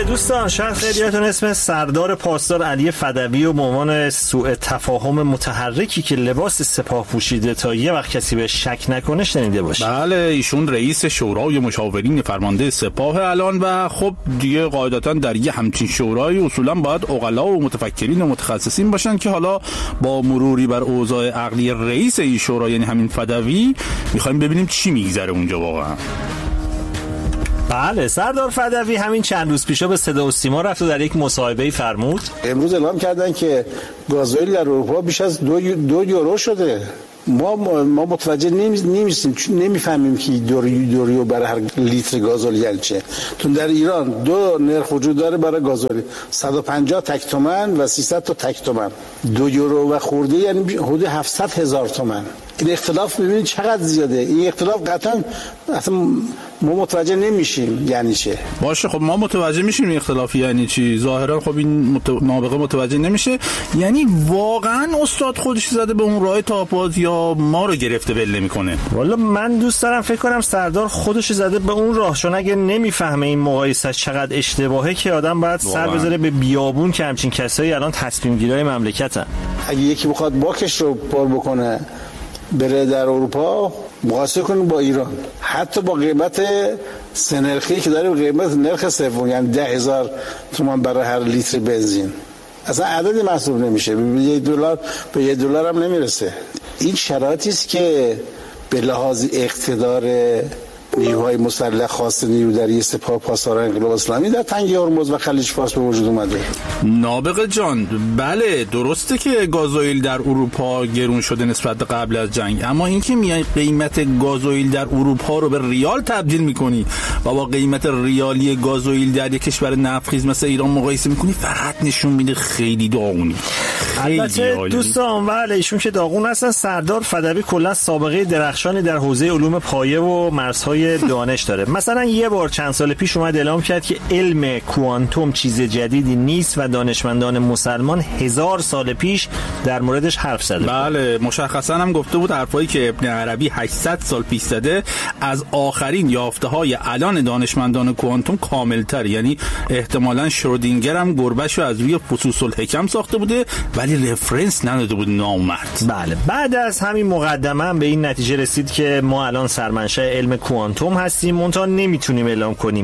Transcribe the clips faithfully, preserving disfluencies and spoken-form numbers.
دوستان شاید خیلیاتون اسم سردار پاسدار علی فدوی و به عنوان سوء تفاهم متحرکی که لباس سپاه پوشیده تا یه وقت کسی به شک نکنه شنیده باشه. بله، ایشون رئیس شورای مشاورین فرمانده سپاه الان و خب دیگه قاعدتا در یه همچین شورای اصولا باید عقلا و متفکرین و متخصصین باشن که حالا با مروری بر اوضاع عقلی رئیس این شورا یعنی همین فدوی میخوایم ببینیم چی میگذره اونجا واقعا. بله، سردار فدوی همین چند روز پیشا به صدا و سیما رفت و در یک مصاحبه‌ای فرمود امروز اعلام کردن که گازوئیل در اروپا بیش از دو, دو یورو شده. ما ما متوجه نمیشیم، نمیفهمیم که دو یورو برای هر لیتر گازوئیل یعنی چه. تو در ایران دو نرخ وجود داره برای گازوئیل، صد و پنجاه تک تومن و سیصد تا تک تومن. دو یورو و خورده یعنی حدود هفتصد هزار تومن. این اختلاف ببینید چقدر زیاده. این اختلاف قطعا اصلا ما متوجه نمیشیم یعنی چه. باشه، خب ما متوجه میشیم این اختلاف یعنی چی. ظاهرا خب این مت... نابغه متوجه نمیشه. یعنی واقعا استاد خودش زده به اون راه تاپاز یا ما رو گرفته ول نمیکنه؟ والا من دوست دارم فکر کنم سردار خودش زده به اون راه، چون اگه نمیفهمه این مقایسه چقدر اشتباهه که آدم باید سر بذاره به بیابون که همچین کسایی الان تصمیم گیرای مملکتن. اگه یکی بخواد باکش رو پر بکنه بره در اروپا، مقایسه کنیم با ایران، حتی با قیمت سه نرخی که داریم، قیمت نرخ سوم یعنی ده هزار تومان برای هر لیتر بنزین، اصلا عددی محسوب نمیشه. به یک دلار به یک دلار هم نمیرسه. این شرایطی است که به لحاظ اقتدار نیروهای مسلح خاص نیرودری سپاه پاسداران انقلاب اسلامی در تنگه هرمز و خلیج فارس به وجود اومده. نابغه جان، بله درسته که گازوئیل در اروپا گرون شده نسبت به قبل از جنگ، اما اینکه میای قیمت گازوئیل در اروپا رو به ریال تبدیل میکنی و با قیمت ریالی گازوئیل در یک کشور نفتخیز مثل ایران مقایسه میکنی، فقط نشون میده خیلی داغونی. البته دوستان بله ایشون که داغون هستن. سردار فدوی کلا سابقه درخشانی در حوزه علوم پایه و مرزهای دانش داره. مثلا یه بار چند سال پیش اومد اعلام کرد که علم کوانتوم چیز جدیدی نیست و دانشمندان مسلمان هزار سال پیش در موردش حرف زده. بله، مشخصا هم گفته بود حرفایی که ابن عربی هشتصد سال پیش زده از آخرین یافته‌های الان دانشمندان کوانتوم کامل‌تر. یعنی احتمالاً شرودینگر هم گربه‌شو از روی فصوص الحکم ساخته بوده ولی رفرنس نداده بود نامرد. بله، بعد از همین مقدمه هم به این نتیجه رسید که ما الان سرمنشأ علم کوانتوم هستیم، منتها نمیتونیم اعلام کنیم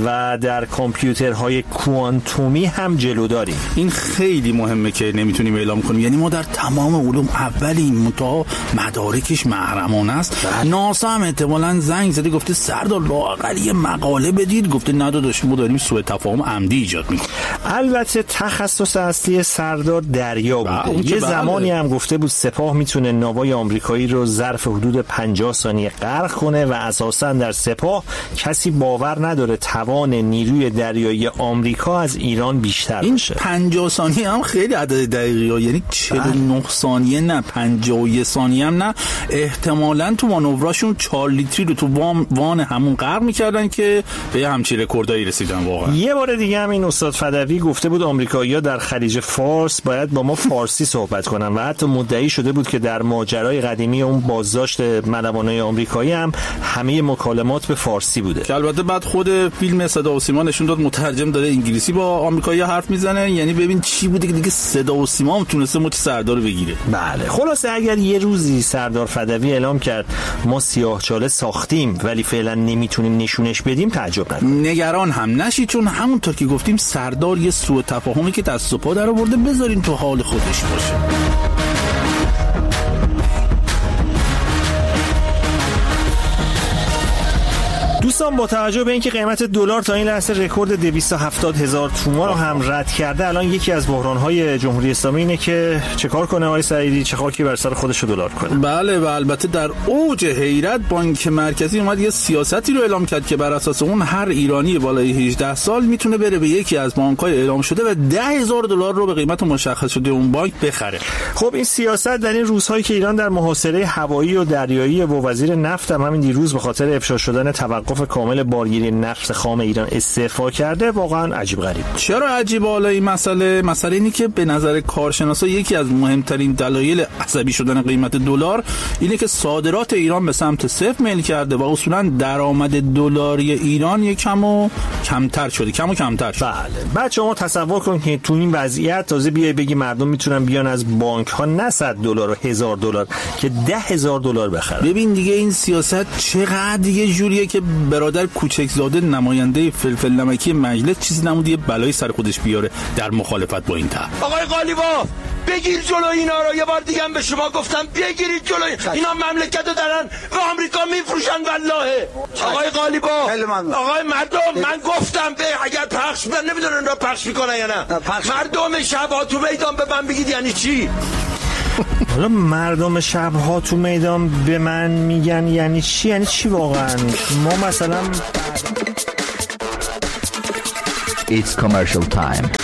و در کامپیوترهای کوانتومی هم جلو داریم. این خیلی مهمه که نمیتونیم اعلام کنیم. یعنی ما در تمام علوم اولیم، منتها مدارکش محرمانه است. ناسا هم احتمالاً زنگ زده گفته سردار لااقل یه مقاله بدید، گفته نداداش ما داریم سوء تفاهم عمدی ایجاد میکنیم. البته تخصص اصلی سردار دریا بوده. یه زمانی هم گفته بود سپاه میتونه ناوای آمریکایی رو ظرف حدود پنجاه ثانیه غرق کنه و اساساً در سپاه کسی باور نداره توان نیروی دریایی آمریکا از ایران بیشتر باشه. این پنجاه ثانیه هم خیلی عدد دقیقی، یعنی چهل و نه ثانیه نه، پنجاه و یک ثانیه هم نه. احتمالاً تو مانوراشون چهار لیتری رو تو وان, وان همون غرق می‌کردن که به همچین رکوردایی رسیدن واقعا. یه بار دیگه هم این استاد فدوی گفته بود آمریکایی‌ها در خلیج فارس باید با ما فارسی صحبت کنن و حتی مدعی شده بود که در ماجرای قدیمی اون بازداشت ملوانای آمریکایی هم همه مکالمات به فارسی بوده. که البته بعد خود فیلم صدا و سیما نشون داد مترجم داره انگلیسی با آمریکایی حرف میزنه. یعنی ببین چی بوده که دیگه صدا و سیما هم تونسته مچ سردار رو بگیره. بله، خلاصه اگر یه روزی سردار فدوی اعلام کرد ما سیاهچاله ساختیم ولی فعلا نمیتونیم نشونش بدیم، تعجب نکنید. نگران هم نشید، چون همونطور که گفتیم سردار یه سوء تفاهمی که دست و پا در آورده، بذارین تو حال خودش باشه. دوستان با توجه به اینکه قیمت دلار تا این لحظه رکورد دویست و هفتاد هزار تومان رو هم رد کرده، الان یکی از بحران‌های جمهوری اسلامی اینه که چه کار کنه آقای سعیدی، چه خاکی بر سر خودش رو دلار کنه. بله و البته در اوج حیرت بانک مرکزی اومد یه سیاستی رو اعلام کرد که بر اساس اون هر ایرانی بالای هجده سال میتونه بره به یکی از بانک‌های اعلام شده و ده هزار دلار رو به قیمت مشخص شده اون بانک بخره. خب این سیاست در این روزهایی که ایران در محاصره هوایی و دریایی و وزیر نفت هم همین دیروز به خاطر افشا شدن توقف کامل بارگیری نفت خام ایران استعفا کرده، واقعا عجیب غریب. چرا عجیب؟ حالا این مسئله مسئله اینه که به نظر کارشناسا یکی از مهمترین دلایل عصبی شدن قیمت دلار اینه که صادرات ایران به سمت صفر میل کرده و اصولا درآمد دلاری ایران یکم و کمتر شده، کم و کمتر شده. بله. بعد شما تصور کن که تو این وضعیت تازه بیای بگی مردم میتونن بیان از بانک ها نه صد دلار و هزار دلار که ده هزار دلار بخرن. ببین دیگه این سیاست چقدر دیگه جوریه که برادر کوچکزاده نماینده فلفل نمکی مجلس چیزی نمود یه بلای سر خودش بیاره در مخالفت با این طرح. آقای قالیباف بگیر جلو اینا رو. یه بار دیگه هم به شما گفتم بگیرید جلو اینا، مملکت رو دارن به آمریکا میفروشن والله. آقای قالیباف، آقای مردم، من گفتم به اگر پخش من نمیدونن را پخش میکنن یا نه. مردم شبها تو میدان به من بگید یعنی چی؟ حالا مردم شبها تو میدان به من میگن یعنی چی؟ یعنی چی واقعا؟ ما مثلا It's commercial time.